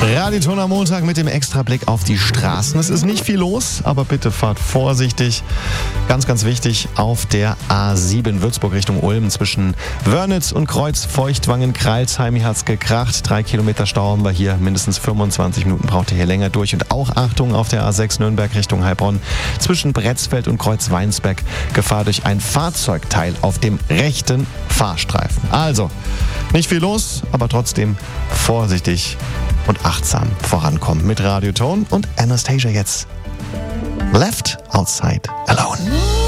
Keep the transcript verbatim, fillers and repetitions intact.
Radioton am Montag mit dem Extrablick auf die Straßen. Es ist nicht viel los, aber bitte fahrt vorsichtig. Ganz, ganz wichtig, auf der A sieben Würzburg Richtung Ulm zwischen Wörnitz und Kreuz Feuchtwangen-Kreilsheim hat es gekracht. Drei Kilometer Stau haben wir hier, mindestens fünfundzwanzig Minuten braucht ihr hier länger durch. Und auch Achtung auf der A sechs Nürnberg Richtung Heilbronn zwischen Bretzfeld und Kreuz Weinsberg. Gefahr durch ein Fahrzeugteil auf dem rechten Fahrstreifen. Also, nicht viel los, aber trotzdem vorsichtig und achtsam vorankommen mit Radioton und Anastasia jetzt. Left Outside Alone.